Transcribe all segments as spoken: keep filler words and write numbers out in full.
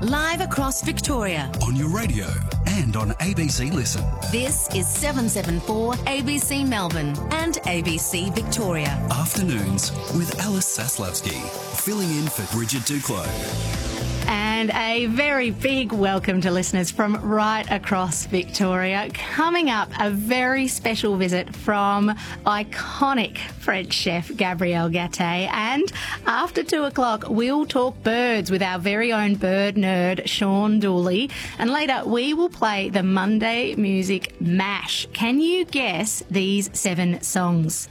live across Victoria. On your radio and on A B C Listen. This is seven seven four A B C Melbourne and A B C Victoria. Afternoons with Alice Saslavsky, filling in for Bridget Duclos. And a very big welcome to listeners from right across Victoria. Coming up, a very special visit from iconic French chef Gabriel Gattei. And after two o'clock, we'll talk birds with our very own bird nerd, Sean Dooley. And later, we will play the Monday Music Mash. Can you guess these seven songs?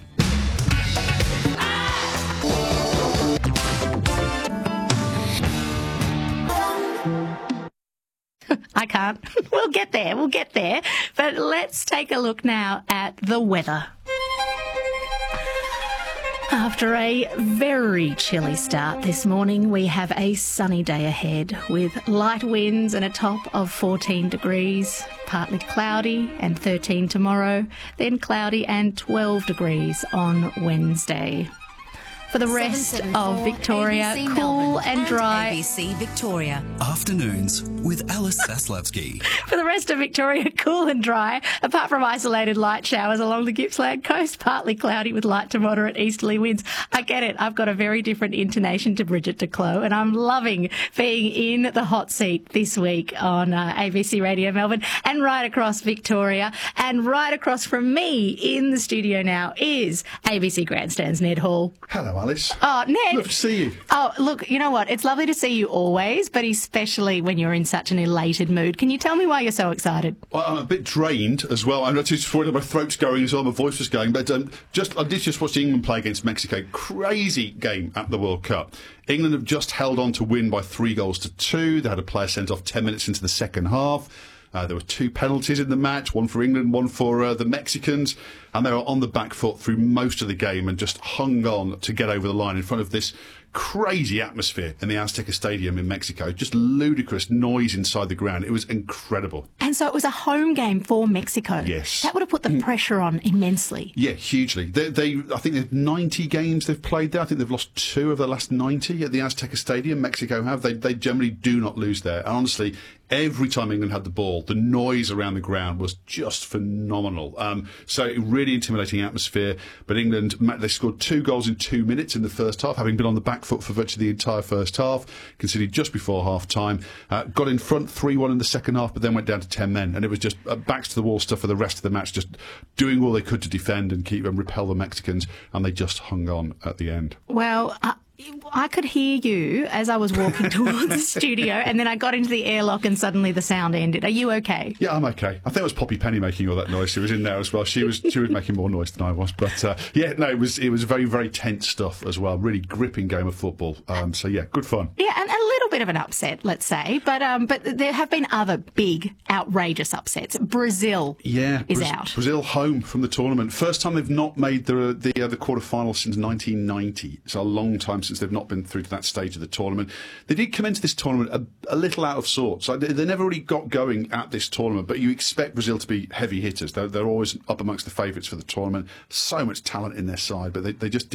I can't. We'll get there. We'll get there. But let's take a look now at the weather. After a very chilly start this morning, we have a sunny day ahead with light winds and a top of fourteen degrees, partly cloudy and thirteen tomorrow, then cloudy and twelve degrees on Wednesday. For the rest of Victoria, A B C cool Melbourne and dry. A B C Victoria. Afternoons with Alice Saslavsky. For the rest of Victoria, cool and dry, apart from isolated light showers along the Gippsland coast, partly cloudy with light to moderate easterly winds. I get it. I've got a very different intonation to Bridget Duclos, and I'm loving being in the hot seat this week on uh, A B C Radio Melbourne and right across Victoria. And right across from me in the studio now is A B C Grandstand's Ned Hall. Hello, Alice. Oh, Ned. Love to see you. Oh, look, you know what? It's lovely to see you always, but especially when you're in such an elated mood. Can you tell me why you're so excited? Well, I'm a bit drained as well. I'm not too worried that my throat's going as well, my voice was going. But um, just I did just watch England play against Mexico. Crazy game at the World Cup. England have just held on to win by three goals to two. They had a player sent off ten minutes into the second half. Uh, there were two penalties in the match, one for England, one for uh, the Mexicans, and they were on the back foot through most of the game and just hung on to get over the line in front of this crazy atmosphere in the Azteca Stadium in Mexico. Just ludicrous noise inside the ground. It was incredible. And so it was a home game for Mexico. Yes. That would have put the pressure on immensely. Yeah, hugely. They, they, I think there's ninety games they've played there. I think they've lost two of the last ninety at the Azteca Stadium. Mexico have. They, they generally do not lose there. And honestly, every time England had the ball, the noise around the ground was just phenomenal. Um, so really intimidating atmosphere. But England, they scored two goals in two minutes in the first half, having been on the back foot for virtually the entire first half, conceded just before half-time. Uh, got in front three one in the second half, but then went down to ten men. And it was just uh, backs to the wall stuff for the rest of the match, just doing all they could to defend and keep and repel the Mexicans. And they just hung on at the end. Well, uh, I could hear you as I was walking towards the studio, and then I got into the airlock and suddenly the sound ended. Are you okay? Yeah, I'm okay. I think it was Poppy Penny making all that noise. She was in there as well. She was she was making more noise than I was. But uh, yeah, no, it was it was very, very tense stuff as well. Really gripping game of football. Um, so yeah, good fun. Yeah, and a little bit of an upset, let's say. But um, but there have been other big, outrageous upsets. Brazil yeah, is Bra- out. Brazil home from the tournament. First time they've not made the the, uh, the quarter-final since nineteen ninety. It's a long time since they've not been through to that stage of the tournament. They did come into this tournament a, a little out of sorts. Like they, they never really got going at this tournament, but you expect Brazil to be heavy hitters. They're, they're always up amongst the favourites for the tournament. So much talent in their side, but they, they just